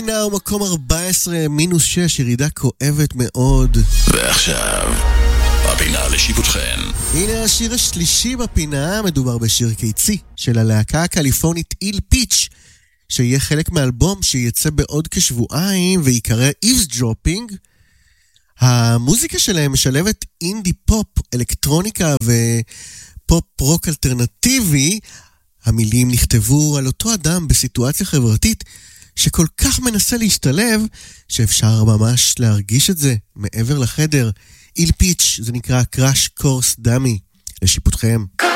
הנה הוא מקום 14, מינוס 6, ירידה כואבת מאוד. ועכשיו, הפינה לשיפוטכם. הנה השיר השלישי בפינה, מדובר בשיר קיצי של הלהקה הקליפורנית איל פיץ', שיהיה חלק מאלבום שיצא בעוד כשבועיים ויקרא Eavesdropping. המוזיקה שלהם משלבת אינדי פופ, אלקטרוניקה ופופ רוק אלטרנטיבי. המילים נכתבו על אותו אדם בסיטואציה חברתית שכל כך מנסה להשתלב, שאפשר ממש להרגיש את זה מעבר לחדר. איל פיץ', זה נקרא Crash Course Dummy, לשיפוטכם.